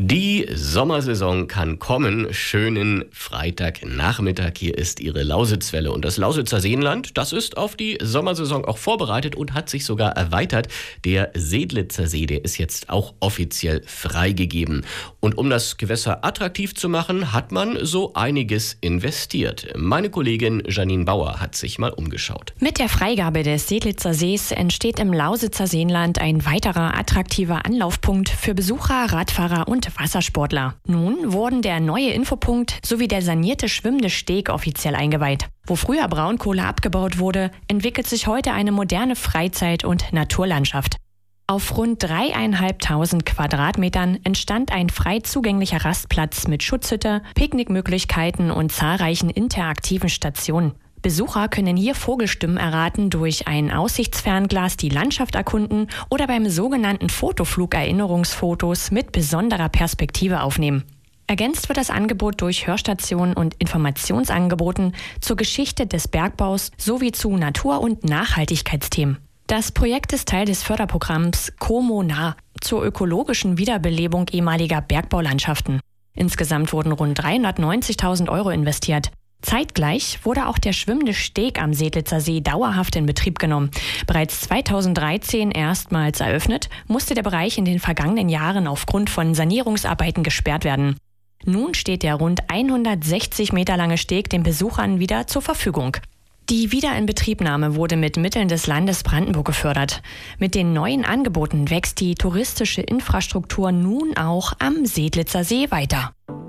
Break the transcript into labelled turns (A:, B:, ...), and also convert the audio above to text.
A: Die Sommersaison kann kommen. Schönen Freitagnachmittag. Hier ist Ihre Lausitzwelle. Und das Lausitzer Seenland, das ist auf die Sommersaison auch vorbereitet und hat sich sogar erweitert. Der Seedlitzer See, der ist jetzt auch offiziell freigegeben. Und um das Gewässer attraktiv zu machen, hat man so einiges investiert. Meine Kollegin Janine Bauer hat sich mal umgeschaut.
B: Mit der Freigabe des Seedlitzer Sees entsteht im Lausitzer Seenland ein weiterer attraktiver Anlaufpunkt für Besucher, Radfahrer und Wassersportler. Nun wurden der neue Infopunkt sowie der sanierte schwimmende Steg offiziell eingeweiht. Wo früher Braunkohle abgebaut wurde, entwickelt sich heute eine moderne Freizeit- und Naturlandschaft. Auf rund 3.500 Quadratmetern entstand ein frei zugänglicher Rastplatz mit Schutzhütte, Picknickmöglichkeiten und zahlreichen interaktiven Stationen. Besucher können hier Vogelstimmen erraten, durch ein Aussichtsfernglas die Landschaft erkunden oder beim sogenannten Fotoflug Erinnerungsfotos mit besonderer Perspektive aufnehmen. Ergänzt wird das Angebot durch Hörstationen und Informationsangeboten zur Geschichte des Bergbaus sowie zu Natur- und Nachhaltigkeitsthemen. Das Projekt ist Teil des Förderprogramms COMO-NAH zur ökologischen Wiederbelebung ehemaliger Bergbaulandschaften. Insgesamt wurden rund 390.000 Euro investiert. Zeitgleich wurde auch der schwimmende Steg am Seedlitzer See dauerhaft in Betrieb genommen. Bereits 2013 erstmals eröffnet, musste der Bereich in den vergangenen Jahren aufgrund von Sanierungsarbeiten gesperrt werden. Nun steht der rund 160 Meter lange Steg den Besuchern wieder zur Verfügung. Die Wiederinbetriebnahme wurde mit Mitteln des Landes Brandenburg gefördert. Mit den neuen Angeboten wächst die touristische Infrastruktur nun auch am Seedlitzer See weiter.